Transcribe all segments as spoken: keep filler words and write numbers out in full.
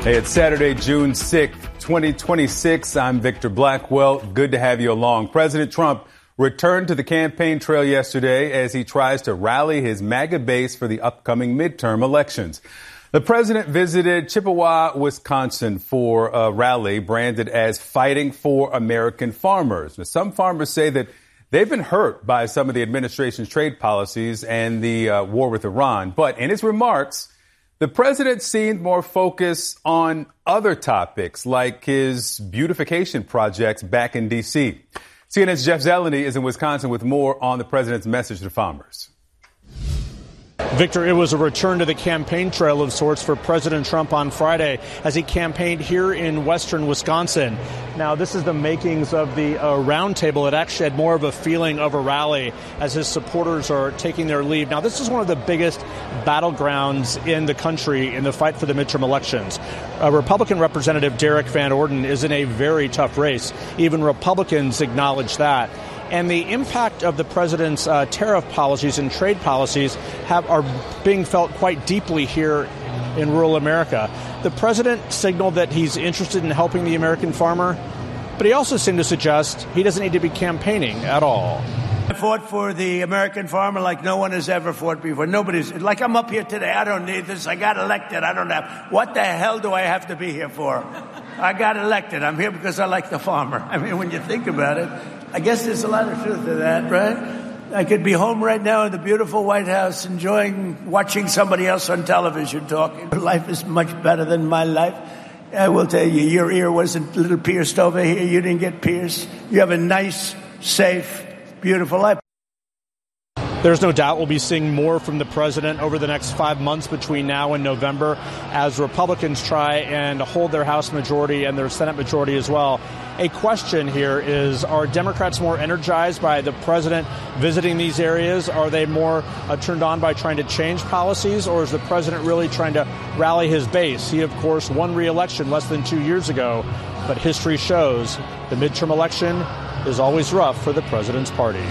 Hey, it's Saturday, June sixth, twenty twenty-six. I'm Victor Blackwell. Good to have you along. President Trump returned to the campaign trail yesterday as he tries to rally his MAGA base for the upcoming midterm elections. The president visited Chippewa, Wisconsin for a rally branded as Fighting for American Farmers. Now, some farmers say that they've been hurt by some of the administration's trade policies and the uh, war with Iran. But in his remarks, the president seemed more focused on other topics like his beautification projects back in D C. C N N's Jeff Zeleny is in Wisconsin with more on the president's message to farmers. Victor, it was a return to the campaign trail of sorts for President Trump on Friday as he campaigned here in western Wisconsin. Now, this is the makings of the uh, roundtable. It actually had more of a feeling of a rally as his supporters are taking their leave. Now, this is one of the biggest battlegrounds in the country in the fight for the midterm elections. Uh, Republican Representative Derek Van Orden is in a very tough race. Even Republicans acknowledge that. And the impact of the president's uh, tariff policies and trade policies have are being felt quite deeply here in rural America. The president signaled that he's interested in helping the American farmer, but he also seemed to suggest he doesn't need to be campaigning at all. I fought for the American farmer like no one has ever fought before. Nobody's like I'm up here today. I don't need this. I got elected. I don't have. What the hell do I have to be here for? I got elected. I'm here because I like the farmer. I mean, when you think about it, I guess there's a lot of truth to that, right? I could be home right now in the beautiful White House enjoying watching somebody else on television talking. Life is much better than my life. I will tell you, your ear wasn't a little pierced over here. You didn't get pierced. You have a nice, safe, beautiful life. There's no doubt we'll be seeing more from the president over the next five months between now and November as Republicans try and hold their House majority and their Senate majority as well. A question here is, are Democrats more energized by the president visiting these areas? Are they more uh, turned on by trying to change policies? Or is the president really trying to rally his base? He, of course, won re-election less than two years ago. But history shows the midterm election is always rough for the president's party.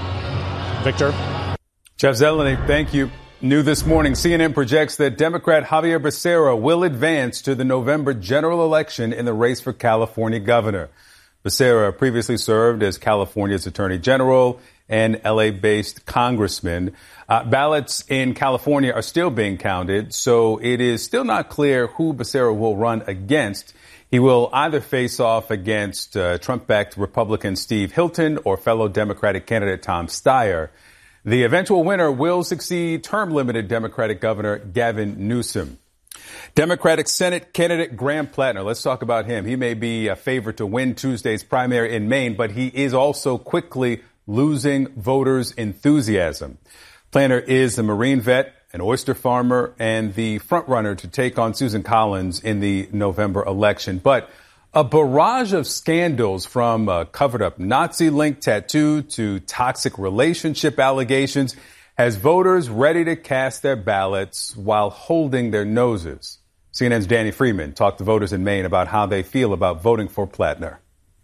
Victor? Jeff Zeleny, thank you. New this morning, C N N projects that Democrat Javier Becerra will advance to the November general election in the race for California governor. Becerra previously served as California's attorney general and L A-based congressman. Uh, ballots in California are still being counted, so it is still not clear who Becerra will run against. He will either face off against uh, Trump-backed Republican Steve Hilton or fellow Democratic candidate Tom Steyer. The eventual winner will succeed term-limited Democratic Governor Gavin Newsom. Democratic Senate candidate Graham Plattner, let's talk about him. He may be a favorite to win Tuesday's primary in Maine, but he is also quickly losing voters' enthusiasm. Plattner is a Marine vet, an oyster farmer, and the frontrunner to take on Susan Collins in the November election. But a barrage of scandals from a covered-up Nazi-linked tattoo to toxic relationship allegations has voters ready to cast their ballots while holding their noses. C N N's Danny Freeman talked to voters in Maine about how they feel about voting for Plattner.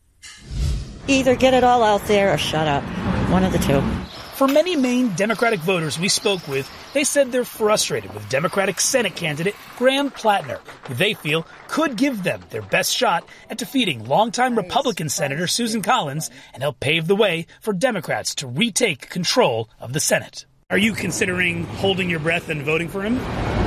Either get it all out there or shut up. One of the two. For many Maine Democratic voters we spoke with, they said they're frustrated with Democratic Senate candidate Graham Plattner, who they feel could give them their best shot at defeating longtime Republican Senator Susan Collins and help pave the way for Democrats to retake control of the Senate. Are you considering holding your breath and voting for him?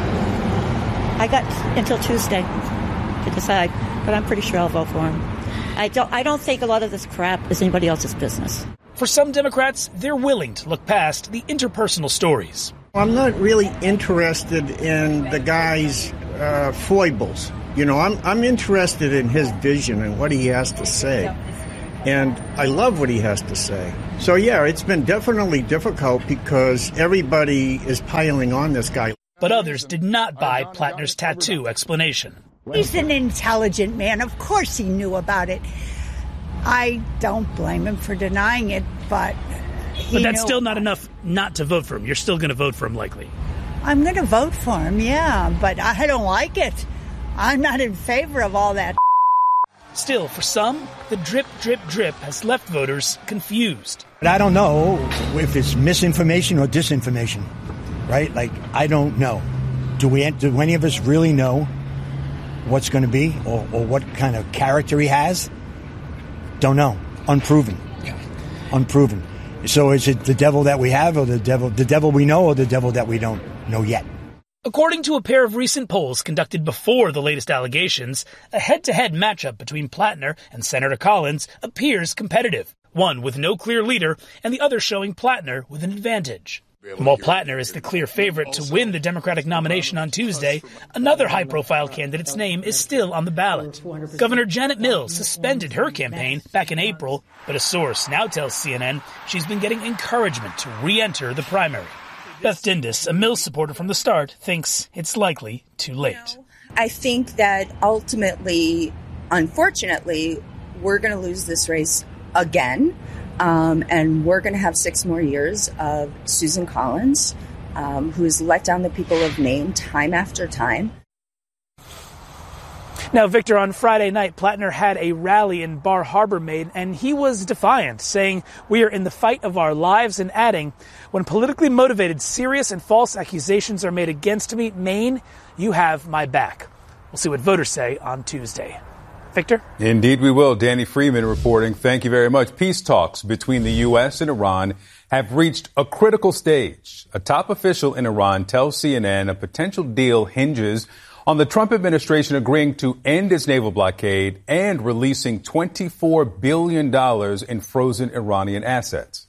I got until Tuesday to decide, but I'm pretty sure I'll vote for him. I don't, I don't think a lot of this crap is anybody else's business. For some Democrats, they're willing to look past the interpersonal stories. I'm not really interested in the guy's uh, foibles. You know, I'm I'm interested in his vision and what he has to say. And I love what he has to say. So, yeah, it's been definitely difficult because everybody is piling on this guy. But others did not buy Plattner's tattoo explanation. He's an intelligent man. Of course he knew about it. I don't blame him for denying it, but he But that's knew. still not enough not to vote for him. You're still going to vote for him, likely. I'm going to vote for him, yeah, but I don't like it. I'm not in favor of all that. Still, for some, the drip, drip, drip has left voters confused. But I don't know if it's misinformation or disinformation, right? Like, I don't know. Do we? Do any of us really know what's going to be or, or what kind of character he has, don't know. Unproven. Yeah. Unproven. So is it the devil that we have or the devil, the devil we know or the devil that we don't know yet? According to a pair of recent polls conducted before the latest allegations, a head-to-head matchup between Plattner and Senator Collins appears competitive, one with no clear leader and the other showing Plattner with an advantage. And while Plattner is the clear favorite to win the Democratic nomination on Tuesday, another high-profile candidate's name is still on the ballot. Governor Janet Mills suspended her campaign back in April, but a source now tells C N N she's been getting encouragement to re-enter the primary. Beth Dindis, a Mills supporter from the start, thinks it's likely too late. I think that ultimately, unfortunately, we're going to lose this race again. Um, and we're going to have six more years of Susan Collins, um, who's let down the people of Maine time after time. Now, Victor, on Friday night, Plattner had a rally in Bar Harbor, Maine, and he was defiant, saying, "We are in the fight of our lives," and adding, "When politically motivated, serious and false accusations are made against me, Maine, you have my back." We'll see what voters say on Tuesday. Victor? Indeed we will. Danny Freeman reporting. Thank you very much. Peace talks between the U S and Iran have reached a critical stage. A top official in Iran tells C N N a potential deal hinges on the Trump administration agreeing to end its naval blockade and releasing twenty-four billion dollars in frozen Iranian assets.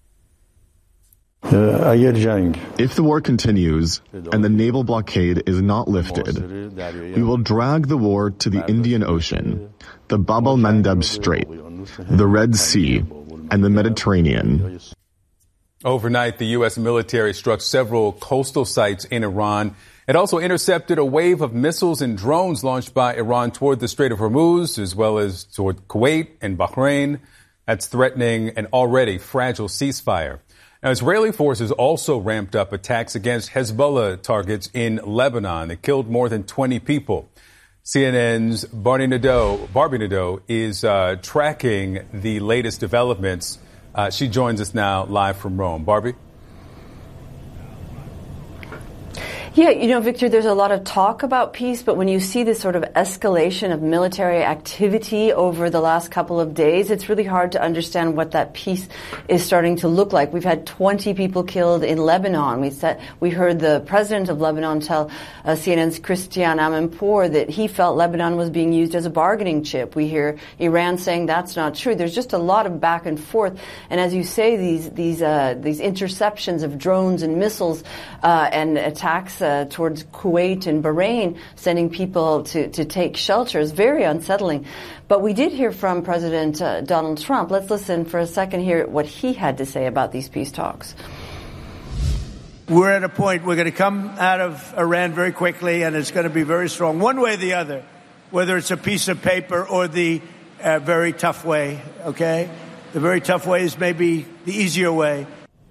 If the war continues and the naval blockade is not lifted, we will drag the war to the Indian Ocean, the Bab el-Mandeb Strait, the Red Sea, and the Mediterranean. Overnight, the U S military struck several coastal sites in Iran. It also intercepted a wave of missiles and drones launched by Iran toward the Strait of Hormuz, as well as toward Kuwait and Bahrain. That's threatening an already fragile ceasefire. Now, Israeli forces also ramped up attacks against Hezbollah targets in Lebanon. They killed more than twenty people. C N N's Barbie Nadeau, Barbie Nadeau is uh, tracking the latest developments. Uh, she joins us now live from Rome. Barbie? Yeah, you know, Victor, there's a lot of talk about peace, but when you see this sort of escalation of military activity over the last couple of days, it's really hard to understand what that peace is starting to look like. We've had twenty people killed in Lebanon. We said, we heard the president of Lebanon tell uh, C N N's Christian Amanpour that he felt Lebanon was being used as a bargaining chip. We hear Iran saying that's not true. There's just a lot of back and forth. And as you say, these these uh, these interceptions of drones and missiles uh, and attacks uh, towards Kuwait and Bahrain, sending people to, to take shelter is very unsettling. But we did hear from President uh, Donald Trump. Let's listen for a second, hear what he had to say about these peace talks. We're at a point, we're going to come out of Iran very quickly, and it's going to be very strong, one way or the other, whether it's a piece of paper or the uh, very tough way, okay? The very tough way is maybe the easier way.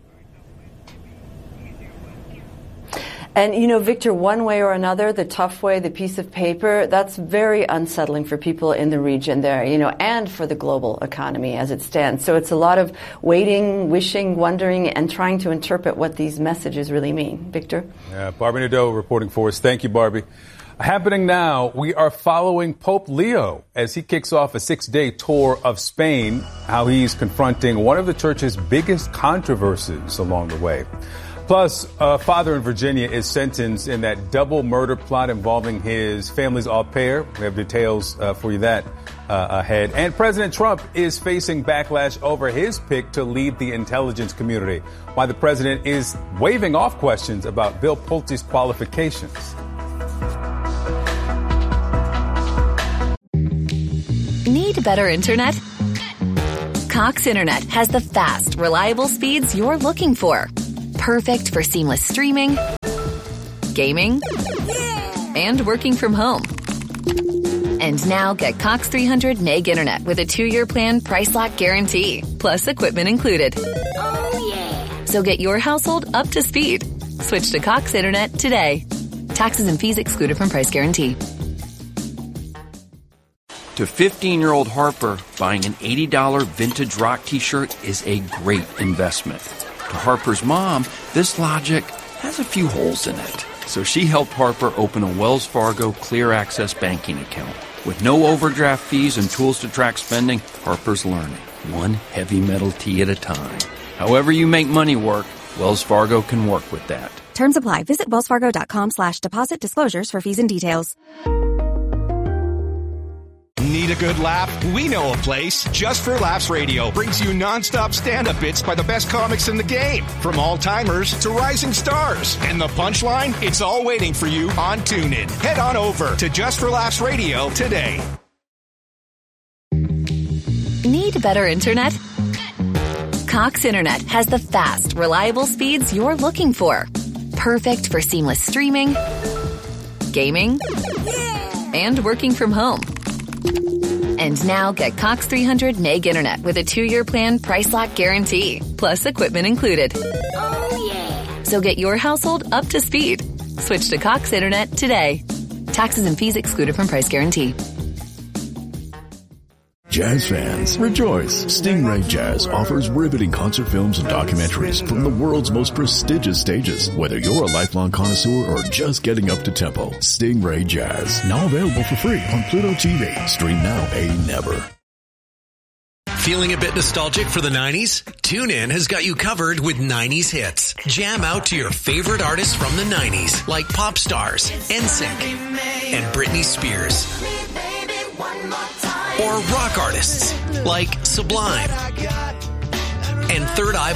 And, you know, Victor, one way or another, the tough way, the piece of paper, that's very unsettling for people in the region there, you know, and for the global economy as it stands. So it's a lot of waiting, wishing, wondering, and trying to interpret what these messages really mean. Victor? Yeah, Barbie Nadeau reporting for us. Thank you, Barbie. Happening now, we are following Pope Leo as he kicks off a six-day tour of Spain, how he's confronting one of the church's biggest controversies along the way. Plus, a father in Virginia is sentenced in that double murder plot involving his family's au pair. We have details uh, for you that uh, ahead. And President Trump is facing backlash over his pick to lead the intelligence community, why the president is waving off questions about Bill Pulte's qualifications. Need better internet? Cox Internet has the fast, reliable speeds you're looking for. Perfect for seamless streaming, gaming, and working from home. And now get Cox three hundred meg internet with a two-year plan price lock guarantee, plus equipment included. Oh, yeah. So get your household up to speed. Switch to Cox Internet today. Taxes and fees excluded from price guarantee. To fifteen-year-old Harper, buying an eighty dollars vintage rock t-shirt is a great investment. To Harper's mom, this logic has a few holes in it. So she helped Harper open a Wells Fargo Clear Access banking account. With no overdraft fees and tools to track spending, Harper's learning, one heavy metal tea at a time. However you make money work, Wells Fargo can work with that. Terms apply. Visit wellsfargo.com slash deposit disclosures for fees and details. Need a good laugh? We know a place. Just for Laughs Radio brings you nonstop stand-up bits by the best comics in the game. From all-timers to rising stars. And the punchline? It's all waiting for you on TuneIn. Head on over to Just for Laughs Radio today. Need better internet? Cox Internet has the fast, reliable speeds you're looking for. Perfect for seamless streaming, gaming, and working from home. And now get Cox three hundred meg internet with a two-year plan price lock guarantee, plus equipment included. Oh, yeah. So get your household up to speed. Switch to Cox Internet today. Taxes and fees excluded from price guarantee. Jazz fans, rejoice! Stingray Jazz offers riveting concert films and documentaries from the world's most prestigious stages. Whether you're a lifelong connoisseur or just getting up to tempo, Stingray Jazz, now available for free on Pluto T V. Stream now, pay never. Feeling a bit nostalgic for the nineties? TuneIn has got you covered with nineties hits. Jam out to your favorite artists from the nineties, like Pop Stars, N Sync, and Britney Spears. Or rock artists like Sublime and Third Eye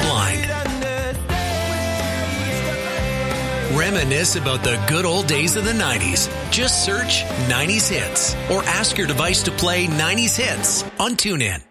Blind. Reminisce about the good old days of the nineties. Just search nineties hits or ask your device to play nineties hits on TuneIn.